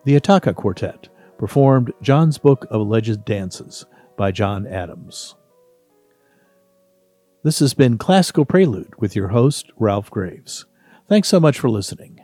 The Ataka Quartet performed John's Book of Alleged Dances by John Adams. This has been Classical Prelude with your host, Ralph Graves. Thanks so much for listening.